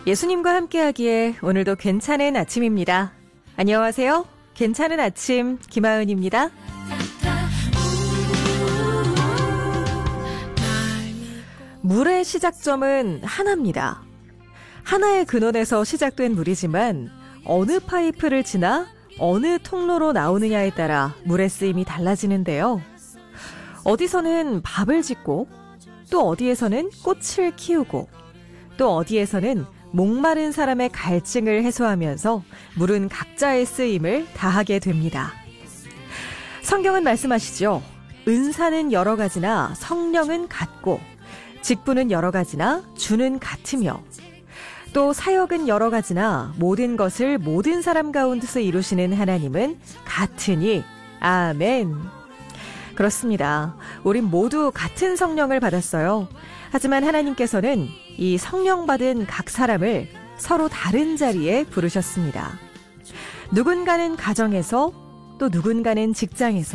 예수님과 함께하기에 오늘도 괜찮은 아침입니다. 안녕하세요. 괜찮은 아침 김하은입니다. 물의 시작점은 하나입니다. 하나의 근원에서 시작된 물이지만 어느 파이프를 지나 어느 통로로 나오느냐에 따라 물의 쓰임이 달라지는데요. 어디서는 밥을 짓고 또 어디에서는 꽃을 키우고 또 어디에서는 목마른 사람의 갈증을 해소하면서 물은 각자의 쓰임을 다하게 됩니다. 성경은 말씀하시죠. 은사는 여러 가지나 성령은 같고 직분은 여러 가지나 주는 같으며 또 사역은 여러 가지나 모든 것을 모든 사람 가운데서 이루시는 하나님은 같으니 아멘. 그렇습니다. 우린 모두 같은 성령을 받았어요. 하지만 하나님께서는 이 성령 받은 각 사람을 서로 다른 자리에 부르셨습니다. 누군가는 가정에서 또 누군가는 직장에서